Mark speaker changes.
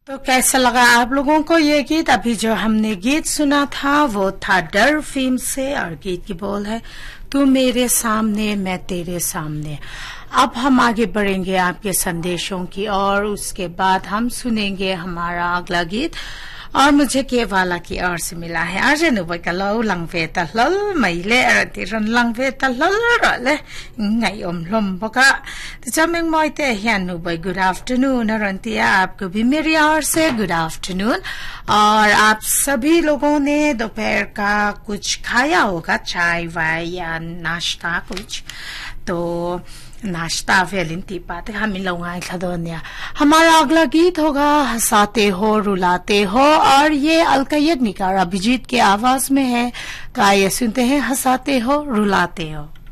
Speaker 1: तो कैसा लगा आप लोगों को ये गीत? अभी जो हमने गीत सुना था वो था डर फिल्म से और गीत की बोल है तू मेरे सामने मैं तेरे सामने। अब हम आगे बढ़ेंगे आपके संदेशों की और उसके बाद हम सुनेंगे हमारा अगला गीत और मुझे केवाला की ओर से मिला है आज नुबई का लो लंगवे तलल मैले अरतिरन लंगवे तलल रले ngai om lom बका तो चमेंग मोइते हिया नुबई गुड आफ्टरनून अरंतिया आपको भी मेरी ओर से गुड आफ्टरनून। और आप सभी लोगों ने दोपहर का कुछ खाया होगा, चाय वाय या नाश्ता कुछ। तो नाश्ता वेलिंती बात हम लोग खदोनिया। हमारा अगला गीत होगा हंसाते हो रुलाते हो और ये अलका याग्निक और अभिजीत के आवाज में है। तो आइए सुनते हैं हंसाते हो रुलाते हो।